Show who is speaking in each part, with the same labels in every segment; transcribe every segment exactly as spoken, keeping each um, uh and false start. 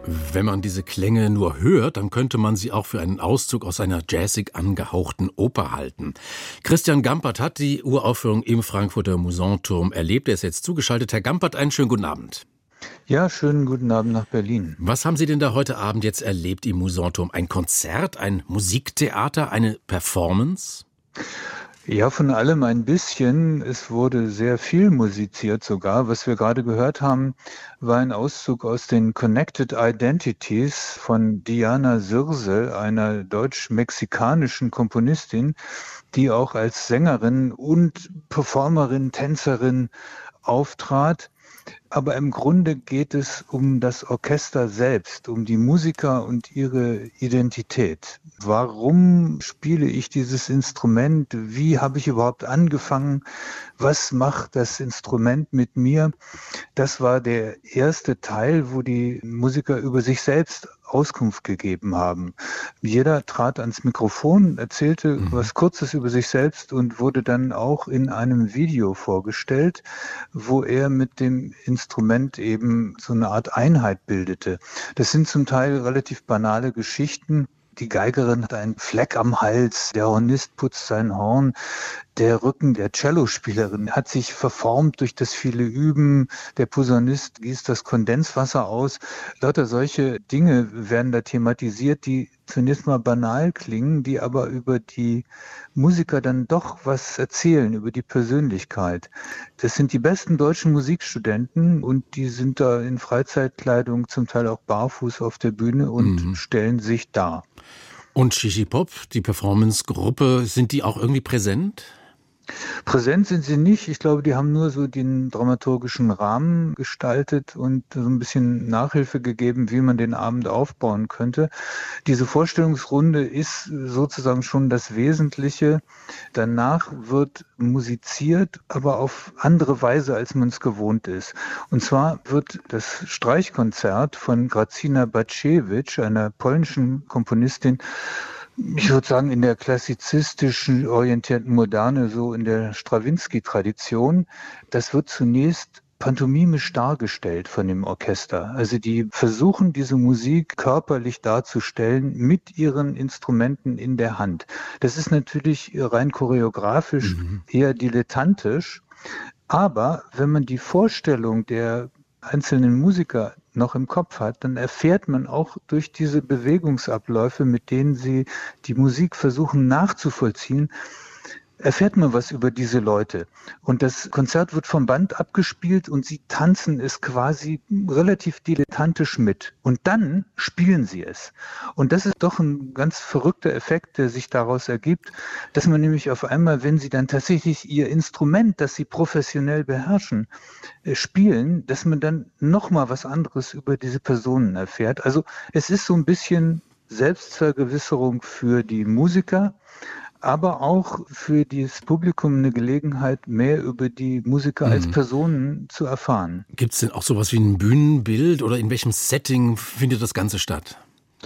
Speaker 1: Wenn man diese Klänge nur hört, dann könnte man sie auch für einen Auszug aus einer jazzig angehauchten Oper halten. Christian Gampert hat die Uraufführung im Frankfurter Musanturm erlebt. Er ist jetzt zugeschaltet. Herr Gampert, einen schönen guten Abend.
Speaker 2: Ja, schönen guten Abend nach Berlin.
Speaker 1: Was haben Sie denn da heute Abend jetzt erlebt im Musanturm? Ein Konzert, ein Musiktheater, eine Performance?
Speaker 2: Ja, von allem ein bisschen. Es wurde sehr viel musiziert sogar. Was wir gerade gehört haben, war ein Auszug aus den Connected Identities von Diana Sirse, einer deutsch-mexikanischen Komponistin, die auch als Sängerin und Performerin, Tänzerin auftrat. Aber im Grunde geht es um das Orchester selbst, um die Musiker und ihre Identität. Warum spiele ich dieses Instrument? Wie habe ich überhaupt angefangen? Was macht das Instrument mit mir? Das war der erste Teil, wo die Musiker über sich selbst Auskunft gegeben haben. Jeder trat ans Mikrofon, erzählte mhm. was Kurzes über sich selbst und wurde dann auch in einem Video vorgestellt, wo er mit dem Instrument eben so eine Art Einheit bildete. Das sind zum Teil relativ banale Geschichten. Die Geigerin hat einen Fleck am Hals, der Hornist putzt sein Horn, der Rücken der Cellospielerin hat sich verformt durch das viele Üben, der Posaunist gießt das Kondenswasser aus. Lauter solche Dinge werden da thematisiert, die zunächst mal banal klingen, die aber über die Musiker dann doch was erzählen, über die Persönlichkeit. Das sind die besten deutschen Musikstudenten und die sind da in Freizeitkleidung, zum Teil auch barfuß auf der Bühne und mhm. stellen sich dar.
Speaker 1: Und Shishi Pop, die Performance-Gruppe, sind die auch irgendwie präsent?
Speaker 2: Präsent sind sie nicht. Ich glaube, die haben nur so den dramaturgischen Rahmen gestaltet und so ein bisschen Nachhilfe gegeben, wie man den Abend aufbauen könnte. Diese Vorstellungsrunde ist sozusagen schon das Wesentliche. Danach wird musiziert, aber auf andere Weise, als man es gewohnt ist. Und zwar wird das Streichkonzert von Gracina Baczewicz, einer polnischen Komponistin, ich würde sagen, in der klassizistischen orientierten Moderne, so in der Strawinski-Tradition, das wird zunächst pantomimisch dargestellt von dem Orchester. Also die versuchen, diese Musik körperlich darzustellen mit ihren Instrumenten in der Hand. Das ist natürlich rein choreografisch mhm. eher dilettantisch, aber wenn man die Vorstellung der einzelnen Musiker noch im Kopf hat, dann erfährt man auch durch diese Bewegungsabläufe, mit denen sie die Musik versuchen nachzuvollziehen, erfährt man was über diese Leute. Und das Konzert wird vom Band abgespielt und sie tanzen es quasi relativ dilettantisch mit. Und dann spielen sie es. Und das ist doch ein ganz verrückter Effekt, der sich daraus ergibt, dass man nämlich auf einmal, wenn sie dann tatsächlich ihr Instrument, das sie professionell beherrschen, spielen, dass man dann nochmal was anderes über diese Personen erfährt. Also es ist so ein bisschen Selbstvergewisserung für die Musiker, aber auch für das Publikum eine Gelegenheit, mehr über die Musiker mhm. als Personen zu erfahren.
Speaker 1: Gibt es denn auch sowas wie ein Bühnenbild oder in welchem Setting findet das Ganze statt?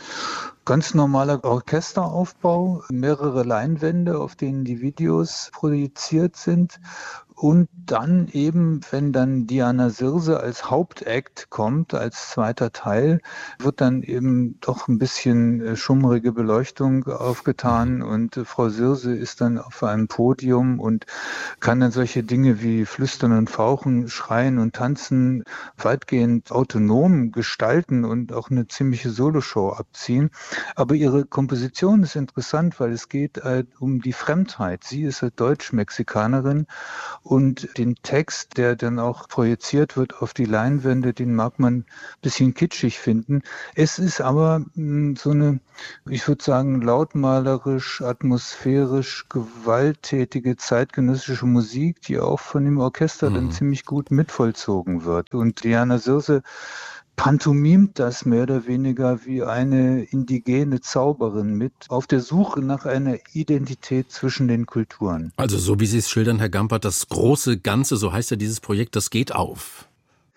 Speaker 2: Ganz normaler Orchesteraufbau, mehrere Leinwände, auf denen die Videos projiziert sind. Und dann eben, wenn dann Diana Sirse als Hauptakt kommt, als zweiter Teil, wird dann eben doch ein bisschen schummrige Beleuchtung aufgetan und Frau Sirse ist dann auf einem Podium und kann dann solche Dinge wie Flüstern und Fauchen, Schreien und Tanzen weitgehend autonom gestalten und auch eine ziemliche Soloshow abziehen. Aber ihre Komposition ist interessant, weil es geht halt um die Fremdheit. Sie ist halt Deutsch-Mexikanerin. Und den Text, der dann auch projiziert wird auf die Leinwände, den mag man ein bisschen kitschig finden. Es ist aber mh, so eine, ich würde sagen, lautmalerisch, atmosphärisch, gewalttätige, zeitgenössische Musik, die auch von dem Orchester mhm. dann ziemlich gut mitvollzogen wird. Und Diana Sirse pantomimt das mehr oder weniger wie eine indigene Zauberin mit, auf der Suche nach einer Identität zwischen den Kulturen.
Speaker 1: Also so wie Sie es schildern, Herr Gampert, das große Ganze, so heißt ja dieses Projekt, das geht auf.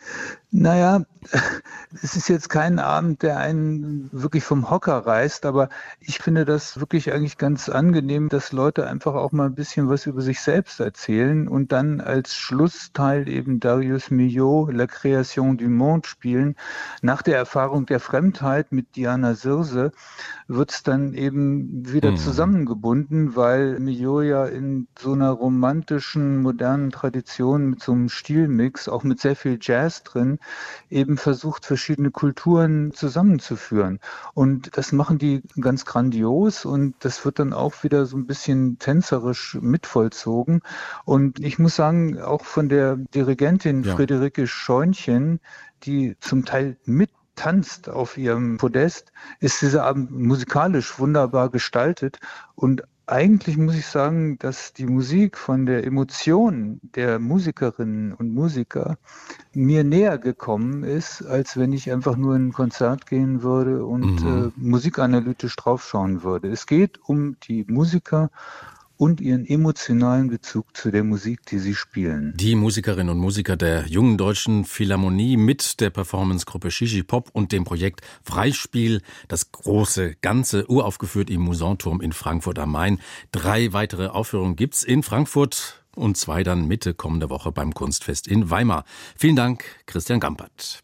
Speaker 2: Naja, es ist jetzt kein Abend, der einen wirklich vom Hocker reißt, aber ich finde das wirklich eigentlich ganz angenehm, dass Leute einfach auch mal ein bisschen was über sich selbst erzählen und dann als Schlussteil eben Darius Milhaud, La Création du Monde spielen. Nach der Erfahrung der Fremdheit mit Diana Sirse wird es dann eben wieder
Speaker 1: Mhm.
Speaker 2: zusammengebunden, weil Milhaud ja in so einer romantischen, modernen Tradition mit so einem Stilmix, auch mit sehr viel Jazz drin, eben versucht, verschiedene Kulturen zusammenzuführen. Und das machen die ganz grandios und das wird dann auch wieder so ein bisschen tänzerisch mitvollzogen. Und ich muss sagen, auch von der Dirigentin
Speaker 1: Ja.
Speaker 2: Friederike Scheunchen, die zum Teil mit tanzt auf ihrem Podest, ist dieser Abend musikalisch wunderbar gestaltet. Und eigentlich muss ich sagen, dass die Musik von der Emotion der Musikerinnen und Musiker mir näher gekommen ist, als wenn ich einfach nur in ein Konzert gehen würde und
Speaker 1: Mhm.
Speaker 2: äh, musikanalytisch draufschauen würde. Es geht um die Musiker und ihren emotionalen Bezug zu der Musik, die sie spielen.
Speaker 1: Die Musikerinnen und Musiker der Jungen Deutschen Philharmonie mit der Performancegruppe Shishi Pop und dem Projekt Freispiel, das große Ganze, uraufgeführt im Musanturm in Frankfurt am Main. Drei weitere Aufführungen gibt's in Frankfurt und zwei dann Mitte kommender Woche beim Kunstfest in Weimar. Vielen Dank, Christian Gampert.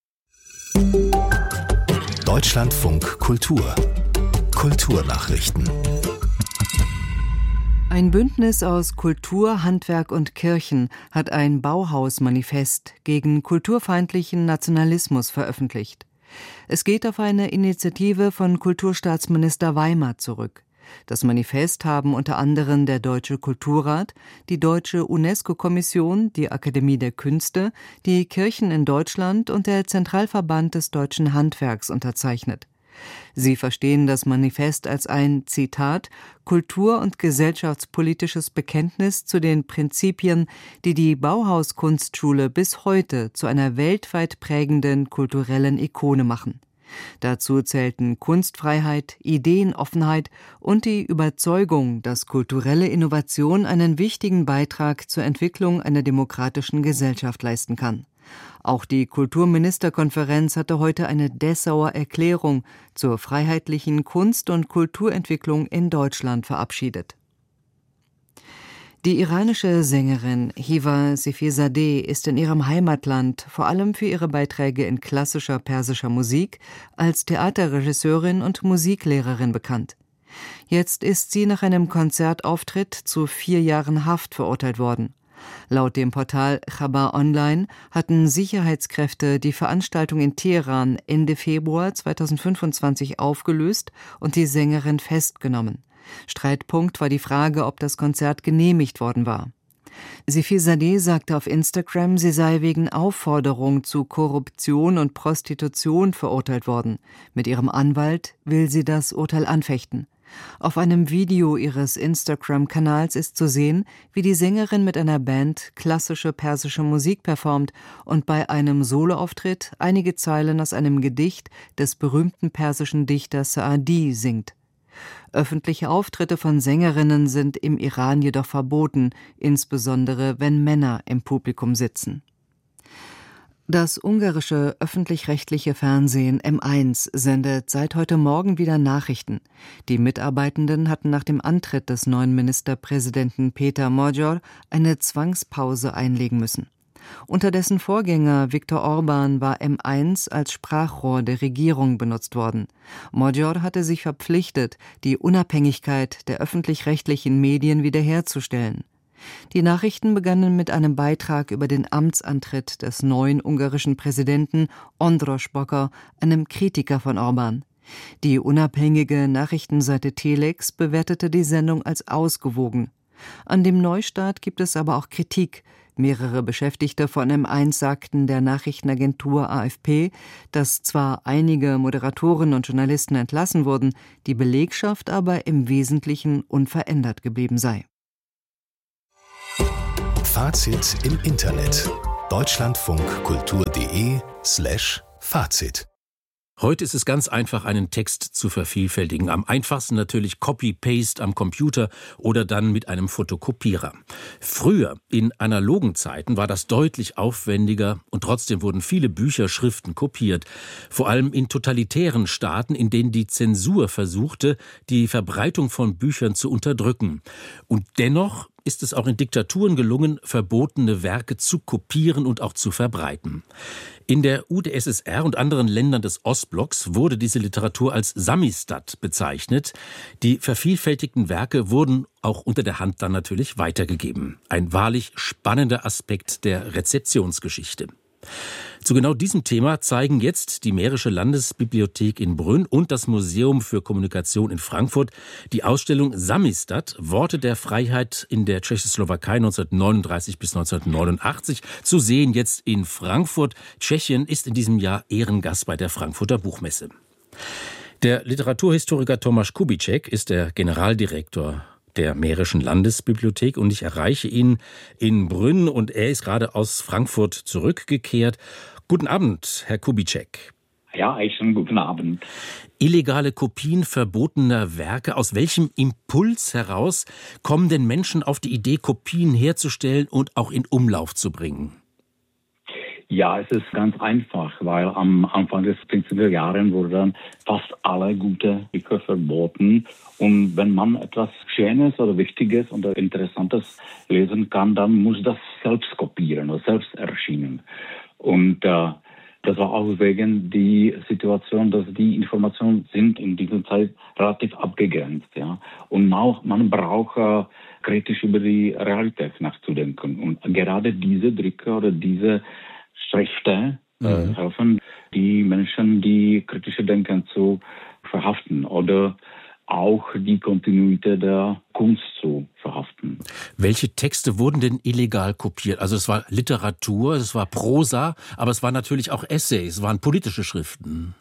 Speaker 3: Deutschlandfunk Kultur. Kulturnachrichten.
Speaker 4: Ein Bündnis aus Kultur, Handwerk und Kirchen hat ein Bauhaus-Manifest gegen kulturfeindlichen Nationalismus veröffentlicht. Es geht auf eine Initiative von Kulturstaatsminister Weimar zurück. Das Manifest haben unter anderem der Deutsche Kulturrat, die Deutsche UNESCO-Kommission, die Akademie der Künste, die Kirchen in Deutschland und der Zentralverband des deutschen Handwerks unterzeichnet. Sie verstehen das Manifest als ein, Zitat, kultur- und gesellschaftspolitisches Bekenntnis zu den Prinzipien, die die Bauhaus-Kunstschule bis heute zu einer weltweit prägenden kulturellen Ikone machen. Dazu zählten Kunstfreiheit, Ideenoffenheit und die Überzeugung, dass kulturelle Innovation einen wichtigen Beitrag zur Entwicklung einer demokratischen Gesellschaft leisten kann. Auch die Kulturministerkonferenz hatte heute eine Dessauer Erklärung zur freiheitlichen Kunst- und Kulturentwicklung in Deutschland verabschiedet. Die iranische Sängerin Hiva Sefizadeh ist in ihrem Heimatland vor allem für ihre Beiträge in klassischer persischer Musik als Theaterregisseurin und Musiklehrerin bekannt. Jetzt ist sie nach einem Konzertauftritt zu vier Jahren Haft verurteilt worden. Laut dem Portal Chabar Online hatten Sicherheitskräfte die Veranstaltung in Teheran Ende Februar zweitausendfünfundzwanzig aufgelöst und die Sängerin festgenommen. Streitpunkt war die Frage, ob das Konzert genehmigt worden war. Sefizadeh sagte auf Instagram, sie sei wegen Aufforderung zu Korruption und Prostitution verurteilt worden. Mit ihrem Anwalt will sie das Urteil anfechten. Auf einem Video ihres Instagram-Kanals ist zu sehen, wie die Sängerin mit einer Band klassische persische Musik performt und bei einem Soloauftritt einige Zeilen aus einem Gedicht des berühmten persischen Dichters Saadi singt. Öffentliche Auftritte von Sängerinnen sind im Iran jedoch verboten, insbesondere wenn Männer im Publikum sitzen. Das ungarische öffentlich-rechtliche Fernsehen M eins sendet seit heute Morgen wieder Nachrichten. Die Mitarbeitenden hatten nach dem Antritt des neuen Ministerpräsidenten Peter Magyar eine Zwangspause einlegen müssen. Unter dessen Vorgänger Viktor Orban war M eins als Sprachrohr der Regierung benutzt worden. Magyar hatte sich verpflichtet, die Unabhängigkeit der öffentlich-rechtlichen Medien wiederherzustellen. Die Nachrichten begannen mit einem Beitrag über den Amtsantritt des neuen ungarischen Präsidenten András Bokar, einem Kritiker von Orban. Die unabhängige Nachrichtenseite Telex bewertete die Sendung als ausgewogen. An dem Neustart gibt es aber auch Kritik. Mehrere Beschäftigte von M eins sagten der Nachrichtenagentur A F P, dass zwar einige Moderatoren und Journalisten entlassen wurden, die Belegschaft aber im Wesentlichen unverändert geblieben sei.
Speaker 3: Fazit im Internet. deutschlandfunkkultur punkt de slash Fazit
Speaker 1: Heute ist es ganz einfach, einen Text zu vervielfältigen. Am einfachsten natürlich Copy-Paste am Computer oder dann mit einem Fotokopierer. Früher, in analogen Zeiten, war das deutlich aufwendiger und trotzdem wurden viele Bücher, Schriften kopiert. Vor allem in totalitären Staaten, in denen die Zensur versuchte, die Verbreitung von Büchern zu unterdrücken. Und dennoch ist es auch in Diktaturen gelungen, verbotene Werke zu kopieren und auch zu verbreiten. In der U d S S R und anderen Ländern des Ostblocks wurde diese Literatur als Samisdat bezeichnet. Die vervielfältigten Werke wurden auch unter der Hand dann natürlich weitergegeben. Ein wahrlich spannender Aspekt der Rezeptionsgeschichte. Zu genau diesem Thema zeigen jetzt die Mährische Landesbibliothek in Brünn und das Museum für Kommunikation in Frankfurt die Ausstellung Samisdat, Worte der Freiheit in der Tschechoslowakei neunzehnhundertneununddreißig bis neunzehnhundertneunundachtzig, zu sehen jetzt in Frankfurt. Tschechien ist in diesem Jahr Ehrengast bei der Frankfurter Buchmesse. Der Literaturhistoriker Tomáš Kubíček ist der Generaldirektor der Mährischen Landesbibliothek und ich erreiche ihn in Brünn und er ist gerade aus Frankfurt zurückgekehrt. Guten Abend, Herr Kubíček.
Speaker 5: Ja, einen schönen guten Abend.
Speaker 1: Illegale Kopien verbotener Werke, aus welchem Impuls heraus kommen denn Menschen auf die Idee, Kopien herzustellen und auch in Umlauf zu bringen?
Speaker 5: Ja, es ist ganz einfach, weil am Anfang des fünfziger Jahren wurden dann fast alle gute Bücher verboten. Und wenn man etwas Schönes oder Wichtiges oder Interessantes lesen kann, dann muss das selbst kopieren oder selbst erschienen. Und äh, das war auch wegen die Situation, dass die Informationen sind in dieser Zeit relativ abgegrenzt. Ja? Und auch man braucht äh, kritisch über die Realität nachzudenken. Und gerade diese Drücke oder diese Schriften äh, mhm. helfen, die Menschen, die kritische Denken zu verhaften oder auch die Kontinuität der Kunst zu verhaften.
Speaker 1: Welche Texte wurden denn illegal kopiert? Also es war Literatur, es war Prosa, aber es waren natürlich auch Essays, es waren politische Schriften.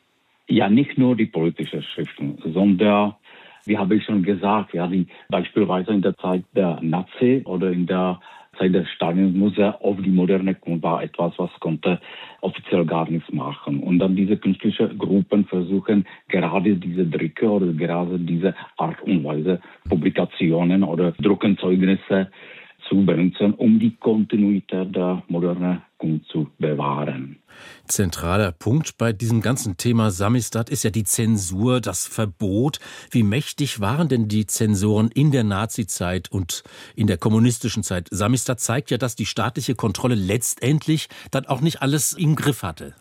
Speaker 5: Ja, nicht nur die politischen Schriften, sondern, wie habe ich schon gesagt, ja, die beispielsweise in der Zeit der Nazi oder in der Zeit des Stalinismus auf die moderne Kunst war etwas, was konnte offiziell gar nichts machen. Und dann diese künstlichen Gruppen versuchen gerade diese Drücke oder gerade diese Art und Weise Publikationen oder Druckenzeugnisse zu benutzen, um die Kontinuität der modernen Kunst zu bewahren.
Speaker 1: Zentraler Punkt bei diesem ganzen Thema Samisdat ist ja die Zensur, das Verbot. Wie mächtig waren denn die Zensoren in der Nazizeit und in der kommunistischen Zeit? Samisdat zeigt ja, dass die staatliche Kontrolle letztendlich dann auch nicht alles im Griff hatte.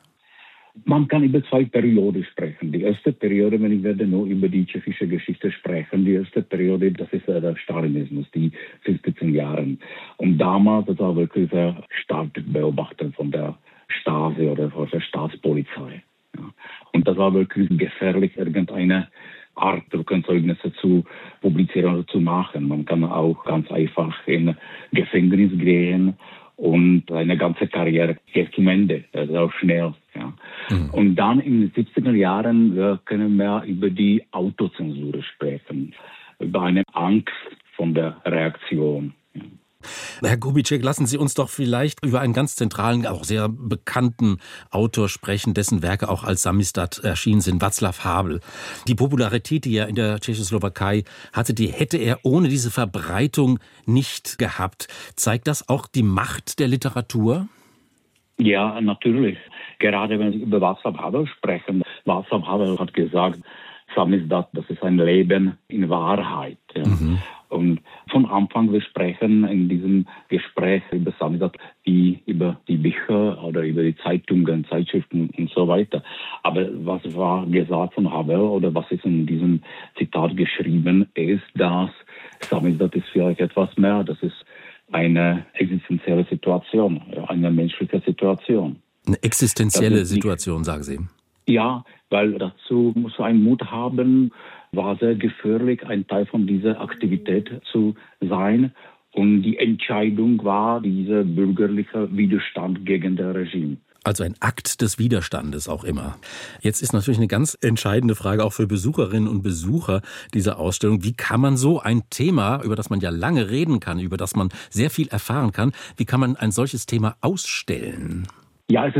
Speaker 5: Man kann über zwei Perioden sprechen. Die erste Periode, wenn ich werde nur über die tschechische Geschichte sprechen, die erste Periode, das ist der Stalinismus, die fünfzehn Jahre. Und damals, das war wirklich sehr stark beobachtet von der Stasi oder von der Staatspolizei. Ja. Und das war wirklich gefährlich, irgendeine Art Druckenzeugnisse zu publizieren oder zu machen. Man kann auch ganz einfach in Gefängnis gehen und eine ganze Karriere geht zum Ende, sehr schnell. Ja. Mhm. Und dann in den siebziger Jahren wir können wir über die Autozensur sprechen, über eine Angst von der Reaktion. Ja.
Speaker 1: Herr Kubíček, lassen Sie uns doch vielleicht über einen ganz zentralen, auch sehr bekannten Autor sprechen, dessen Werke auch als Samisdat erschienen sind, Václav Havel. Die Popularität, die er in der Tschechoslowakei hatte, die hätte er ohne diese Verbreitung nicht gehabt. Zeigt das auch die Macht der Literatur?
Speaker 5: Ja, natürlich. Gerade wenn Sie über Václav Havel sprechen, Václav Havel hat gesagt, Samisdat, das ist ein Leben in Wahrheit. Ja. Mhm. Und von Anfang, wir sprechen in diesem Gespräch über Samisdat wie über die Bücher oder über die Zeitungen, Zeitschriften und so weiter. Aber was war gesagt von Havel oder was ist in diesem Zitat geschrieben, ist, dass Samisdat ist vielleicht etwas mehr. Das ist eine existenzielle Situation, eine menschliche Situation.
Speaker 1: Eine existenzielle Situation, sagen Sie?
Speaker 5: Ja, weil dazu muss ein Mut haben, war sehr gefährlich, ein Teil von dieser Aktivität zu sein. Und die Entscheidung war dieser bürgerliche Widerstand gegen das Regime.
Speaker 1: Also ein Akt des Widerstandes auch immer. Jetzt ist natürlich eine ganz entscheidende Frage auch für Besucherinnen und Besucher dieser Ausstellung. Wie kann man so ein Thema, über das man ja lange reden kann, über das man sehr viel erfahren kann, wie kann man ein solches Thema ausstellen?
Speaker 5: Ja, es